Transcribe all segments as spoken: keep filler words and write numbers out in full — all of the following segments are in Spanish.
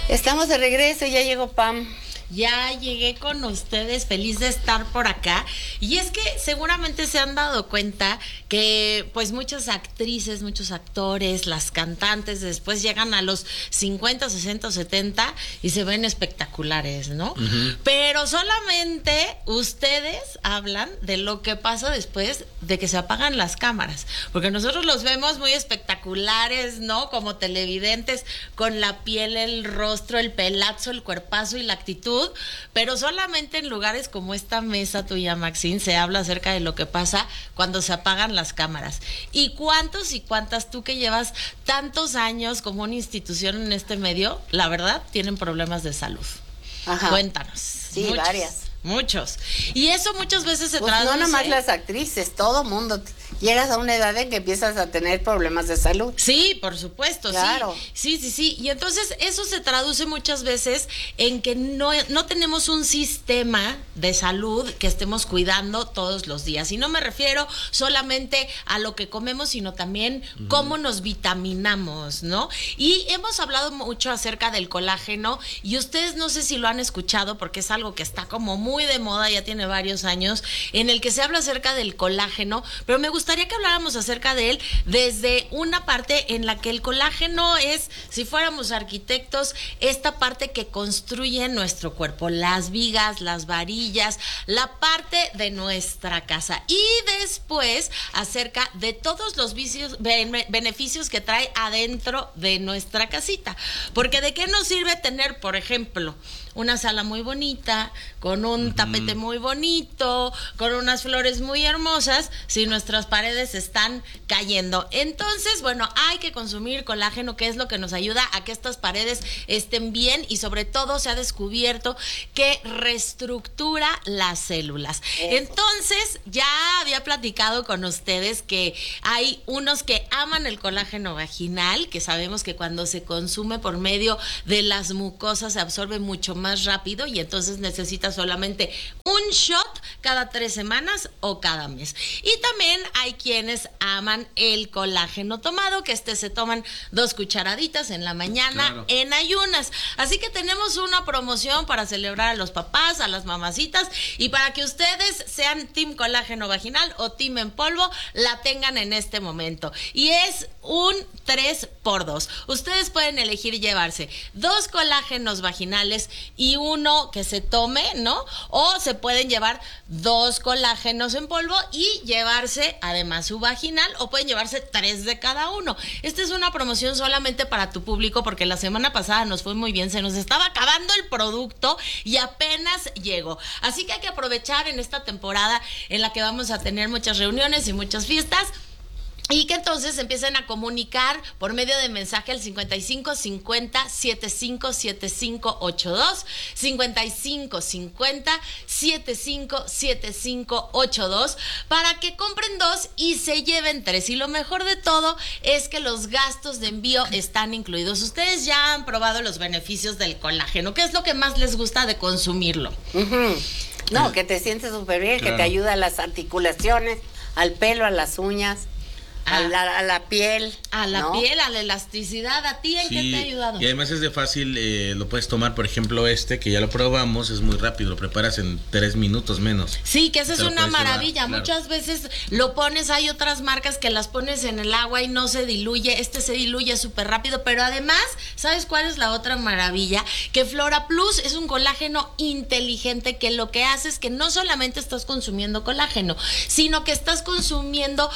Estamos de regreso, ya llegó Pam. Ya llegué con ustedes, feliz de estar por acá. Y es que seguramente se han dado cuenta que pues muchas actrices, muchos actores, las cantantes después llegan a los cincuenta, sesenta, setenta y se ven espectaculares, ¿no? Uh-huh. Pero solamente ustedes hablan de lo que pasa después de que se apagan las cámaras, porque nosotros los vemos muy espectaculares, ¿no? Como televidentes, con la piel, el rostro, el pelazo, el cuerpazo y la actitud. Pero solamente en lugares como esta mesa tuya, Maxine, se habla acerca de lo que pasa cuando se apagan las cámaras. ¿Y cuántos y cuántas, tú que llevas tantos años como una institución en este medio, la verdad, tienen problemas de salud? Ajá. Cuéntanos. Sí, muchos, varias. Muchos. Y eso muchas veces se pues traduce... No nomás las actrices, todo mundo. Llegas a una edad en que empiezas a tener problemas de salud. Sí, por supuesto, claro. sí. Sí, sí, sí. Y entonces eso se traduce muchas veces en que no, no tenemos un sistema de salud que estemos cuidando todos los días. Y no me refiero solamente a lo que comemos, sino también uh-huh. cómo nos vitaminamos, ¿no? Y hemos hablado mucho acerca del colágeno y ustedes no sé si lo han escuchado porque es algo que está como muy de moda, ya tiene varios años, en el que se habla acerca del colágeno, pero me gustaría que habláramos acerca de él desde una parte en la que el colágeno es, si fuéramos arquitectos, esta parte que construye nuestro cuerpo, las vigas, las varillas, la parte de nuestra casa. Y después acerca de todos los vicios, beneficios que trae adentro de nuestra casita. Porque ¿de qué nos sirve tener, por ejemplo, una sala muy bonita, con un uh-huh. tapete muy bonito, con unas flores muy hermosas, si nuestras paredes están cayendo? Entonces, bueno, hay que consumir colágeno, que es lo que nos ayuda a que estas paredes estén bien, y sobre todo se ha descubierto que reestructura las células. Entonces, ya había platicado con ustedes que hay unos que aman el colágeno vaginal, que sabemos que cuando se consume por medio de las mucosas se absorbe mucho más más rápido y entonces necesita solamente un shot cada tres semanas o cada mes. Y también hay quienes aman el colágeno tomado, que este se toman dos cucharaditas en la mañana, claro, en ayunas. Así que tenemos una promoción para celebrar a los papás, a las mamacitas, y para que ustedes sean team colágeno vaginal o team en polvo, la tengan en este momento. Y es un tres por dos. Ustedes pueden elegir llevarse dos colágenos vaginales y uno que se tome, ¿no? O se pueden llevar dos colágenos en polvo y llevarse además su vaginal, o pueden llevarse tres de cada uno. Esta es una promoción solamente para tu público, porque la semana pasada nos fue muy bien, se nos estaba acabando el producto y apenas llegó. Así que hay que aprovechar en esta temporada en la que vamos a tener muchas reuniones y muchas fiestas, y que entonces empiecen a comunicar por medio de mensaje al cincuenta y cinco cincuenta setenta y cinco setenta y cinco ochenta y dos, cincuenta y cinco cincuenta setenta y cinco setenta y cinco ochenta y dos, para que compren dos y se lleven tres. Y lo mejor de todo es que los gastos de envío están incluidos. Ustedes ya han probado los beneficios del colágeno. ¿Qué es lo que más les gusta de consumirlo? Uh-huh. No, que te sientes súper bien, claro, que te ayuda a las articulaciones, al pelo, a las uñas. A la, a la piel. A la ¿no? piel, a la elasticidad. ¿A ti en sí, qué te ha ayudado? Y además es de fácil, eh, lo puedes tomar, por ejemplo, este, que ya lo probamos, es muy rápido, lo preparas en tres minutos menos. Sí, que esa es una maravilla. Llevar, claro. Muchas veces lo pones, hay otras marcas que las pones en el agua y no se diluye. Este se diluye súper rápido, pero además, ¿sabes cuál es la otra maravilla? Que Flora Plus es un colágeno inteligente, que lo que hace es que no solamente estás consumiendo colágeno, sino que estás consumiendo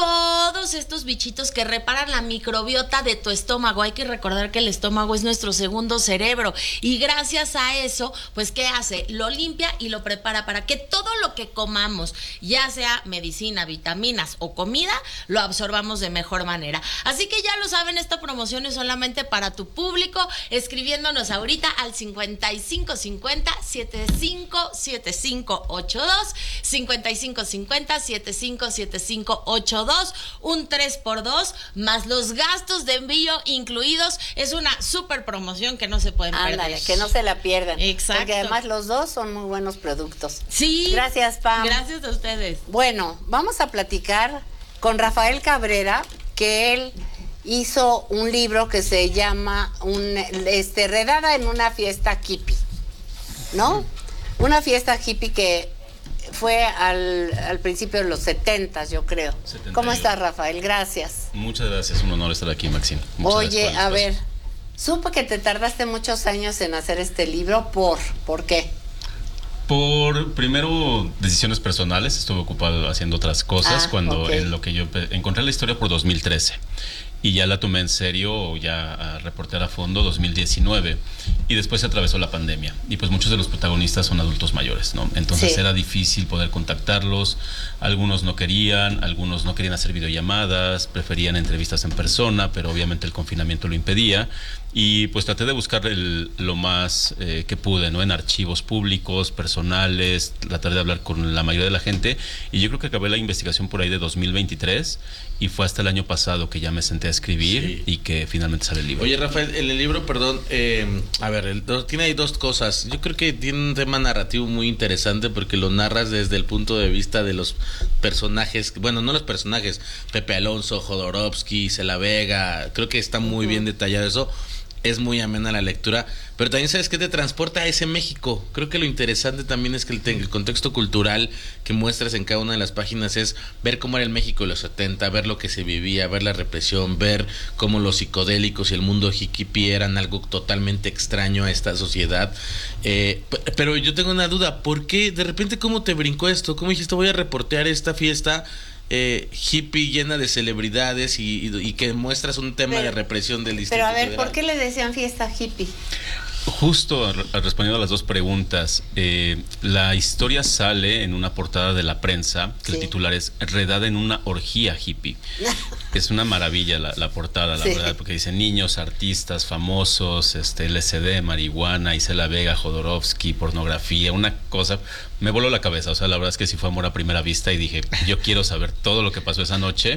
todos estos bichitos que reparan la microbiota de tu estómago. Hay que recordar que el estómago es nuestro segundo cerebro, y gracias a eso, pues ¿qué hace? Lo limpia y lo prepara para que todo lo que comamos, ya sea medicina, vitaminas o comida, lo absorbamos de mejor manera. Así que ya lo saben, esta promoción es solamente para tu público, escribiéndonos ahorita al cincuenta y cinco cincuenta setenta y cinco setenta y cinco ochenta y dos, cincuenta y cinco cincuenta setenta y cinco setenta y cinco ochenta y dos, un tres por dos más los gastos de envío incluidos. Es una súper promoción que no se pueden Ándale, perder. que no se la pierdan. Exacto. Porque además los dos son muy buenos productos. Sí. Gracias, Pam. Gracias a ustedes. Bueno, vamos a platicar con Rafael Cabrera, que él hizo un libro que se llama un, este, Redada en una fiesta hippie, ¿no? Una fiesta hippie que fue al, al principio de los setentas, yo creo. setenta y uno. ¿Cómo estás, Rafael? Gracias. Muchas gracias, un honor estar aquí, Maxine. Muchas Oye, a ver, supe que te tardaste muchos años en hacer este libro, ¿por? ¿Por qué? Por, primero, decisiones personales. Estuve ocupado haciendo otras cosas. Ah, cuando okay. en lo que yo encontré la historia por dos mil trece. Y ya la tomé en serio, ya a reportar a fondo, dos mil diecinueve. Y después se atravesó la pandemia. Y pues muchos de los protagonistas son adultos mayores, ¿no? Entonces sí. Era difícil poder contactarlos. Algunos no querían, algunos no querían hacer videollamadas, preferían entrevistas en persona, pero obviamente el confinamiento lo impedía. Y pues traté de buscar el, lo más eh, que pude, ¿no? En archivos públicos, personales, tratar de hablar con la mayoría de la gente. Y yo creo que acabé la investigación por ahí de dos mil veintitrés y fue hasta el año pasado que ya me senté a escribir sí. y que finalmente sale el libro. Oye, Rafael, en el libro, perdón, eh, a ver, el, tiene ahí dos cosas. Yo creo que tiene un tema narrativo muy interesante porque lo narras desde el punto de vista de los personajes, bueno, no los personajes, Pepe Alonso, Jodorowsky, Cela Vega, creo que está muy uh-huh. bien detallado eso. Es muy amena la lectura, pero también sabes que te transporta a ese México. Creo que lo interesante también es que el, el contexto cultural que muestras en cada una de las páginas es ver cómo era el México de los setenta, ver lo que se vivía, ver la represión, ver cómo los psicodélicos y el mundo hippie eran algo totalmente extraño a esta sociedad. Eh, pero yo tengo una duda, ¿por qué de repente cómo te brincó esto? ¿Cómo dijiste voy a reportear esta fiesta Eh, hippie llena de celebridades y, y, y que muestras un tema pero, de represión del Distrito Pero a ver, Federal? ¿por qué le decían fiesta hippie? Justo respondiendo a las dos preguntas, eh, la historia sale en una portada de la prensa que sí. el titular es Redada en una orgía hippie. Es una maravilla la, la portada, la sí. verdad, porque dice niños, artistas, famosos, este, L S D, marihuana, Cela Vega, Jodorowsky, pornografía, una cosa, me voló la cabeza. O sea, la verdad es que sí fue amor a primera vista y dije, yo quiero saber todo lo que pasó esa noche.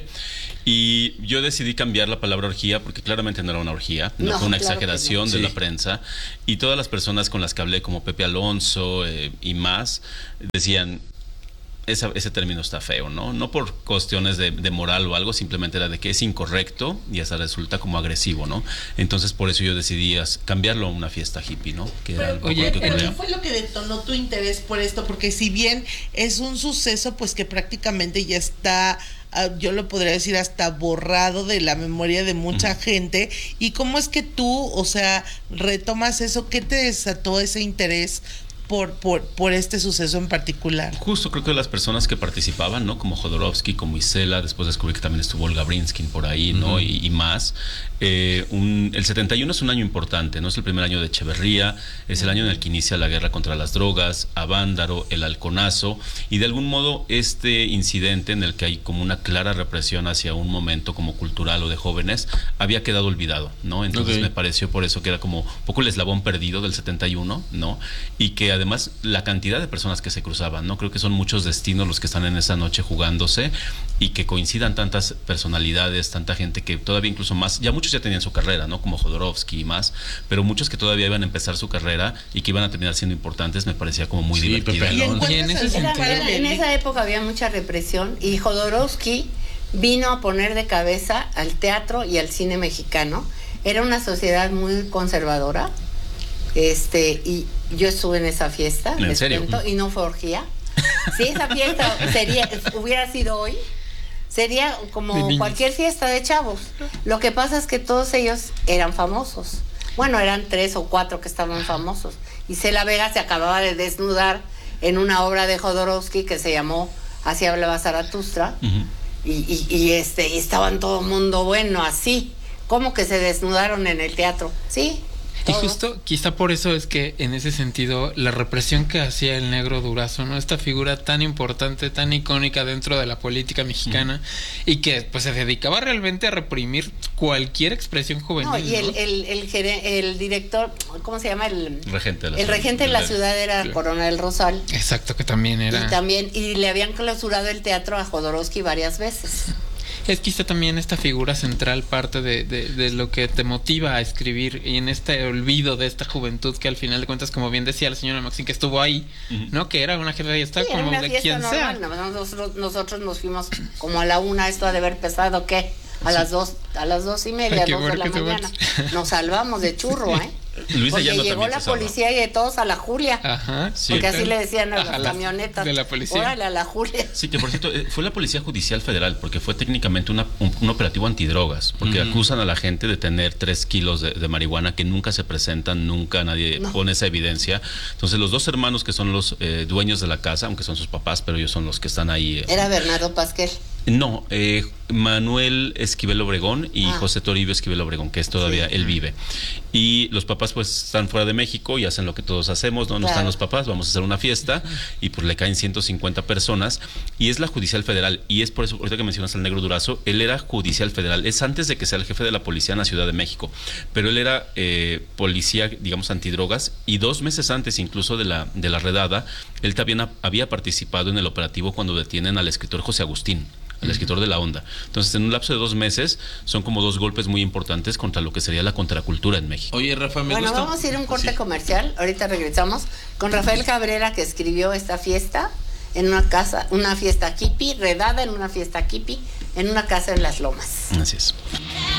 Y yo decidí cambiar la palabra orgía porque claramente no era una orgía, no, no fue una claro exageración no. de sí. la prensa. Y todas las personas con las que hablé, como Pepe Alonso eh, y más, decían, esa, ese término está feo, ¿no? No por cuestiones de, de moral o algo, simplemente era de que es incorrecto y hasta resulta como agresivo, ¿no? Entonces por eso yo decidí cambiarlo a una fiesta hippie, ¿no? Que pero, era oye, que ¿qué fue lo que detonó tu interés por esto? Porque si bien es un suceso, pues que prácticamente ya está... yo lo podría decir hasta borrado de la memoria de mucha uh-huh. gente. ¿Y cómo es que tú, o sea, retomas eso? ¿Qué te desató ese interés por, por, por este suceso en particular? Justo creo que las personas que participaban, ¿no? Como Jodorowsky, como Isela, después descubrí que también estuvo Olga Brinskin por ahí, ¿no? Uh-huh. y, y más. Eh, un, el setenta y uno es un año importante, ¿no? Es el primer año de Echeverría, es el año en el que inicia la guerra contra las drogas, Avándaro, el halconazo, y de algún modo este incidente en el que hay como una clara represión hacia un momento como cultural o de jóvenes, había quedado olvidado, ¿no? Entonces okay. me pareció por eso que era como un poco el eslabón perdido del setenta y uno, ¿no? Y que además la cantidad de personas que se cruzaban, ¿no? Creo que son muchos destinos los que están en esa noche jugándose y que coincidan tantas personalidades, tanta gente que todavía incluso más, ya muchos ya tenían su carrera, ¿no? Como Jodorowsky y más, pero muchos que todavía iban a empezar su carrera y que iban a terminar siendo importantes, me parecía como muy sí, divertido. ¿Y en, ¿Y en, ese era, era, en esa época había mucha represión y Jodorowsky vino a poner de cabeza al teatro y al cine mexicano. Era una sociedad muy conservadora. Este, y yo estuve en esa fiesta, ¿En serio? Cuento, y no fue orgía. Si esa fiesta sería, hubiera sido hoy, sería como cualquier fiesta de chavos. Lo que pasa es que todos ellos eran famosos. Bueno, eran tres o cuatro que estaban famosos. Y Cela Vega se acababa de desnudar en una obra de Jodorowsky que se llamó Así hablaba Zaratustra. Uh-huh. y, y, y este, y estaban todo el mundo, bueno, así. ¿Cómo que se desnudaron en el teatro? Sí. Y justo quizá por eso es que en ese sentido la represión que hacía el Negro Durazo, ¿no? Esta figura tan importante, tan icónica dentro de la política mexicana mm. y que pues se dedicaba realmente a reprimir cualquier expresión juvenil. No, y el, ¿no? el, el, el, el director, ¿cómo se llama? El regente de la el ciudad, regente de la ciudad era claro. Coronel Rosal. Exacto, que también era. Y también, y le habían clausurado el teatro a Jodorowsky varias veces. Es quizá también esta figura central parte de, de, de lo que te motiva a escribir y en este olvido de esta juventud que al final de cuentas, como bien decía la señora Maxine, que estuvo ahí, uh-huh. ¿no? Que era una fiesta sí, como una de fiesta quien normal, sea. No, nosotros, nosotros nos fuimos como a la una, esto ha de haber pesado, ¿qué? A sí. las dos, a las dos y media, Ay, dos de la mañana. Nos salvamos de churro, ¿eh? Luis porque Llano llegó la policía y de todos a la Julia. Ajá, sí. Porque así le decían a las a camionetas. De la policía. Órale, a la Julia. Sí, que por cierto, fue la Policía Judicial Federal, porque fue técnicamente una, un, un operativo antidrogas, porque uh-huh. acusan a la gente de tener tres kilos de, de marihuana que nunca se presentan, nunca nadie no. pone esa evidencia. Entonces, los dos hermanos que son los eh, dueños de la casa, aunque son sus papás, pero ellos son los que están ahí. Eh, ¿Era Bernardo Pasquel? No, eh, Manuel Esquivel Obregón y ah. José Toribio Esquivel Obregón, que es todavía, sí. él vive. Y los papás pues están fuera de México y hacen lo que todos hacemos, ¿no? No claro. están los papás, vamos a hacer una fiesta y pues le caen ciento cincuenta personas y es la Judicial Federal y es por eso, ahorita que mencionas al Negro Durazo, él era Judicial Federal, es antes de que sea el jefe de la policía en la Ciudad de México, pero él era eh, policía, digamos, antidrogas y dos meses antes incluso de la, de la redada, él también había participado en el operativo cuando detienen al escritor José Agustín, el escritor de La Onda. Entonces, en un lapso de dos meses, son como dos golpes muy importantes contra lo que sería la contracultura en México. Oye, Rafa, me bueno, gusta... vamos a ir a un corte sí. comercial. Ahorita regresamos con Rafael Cabrera, que escribió esta fiesta en una casa, una fiesta hippie, redada en una fiesta hippie, en una casa en Las Lomas. Así es.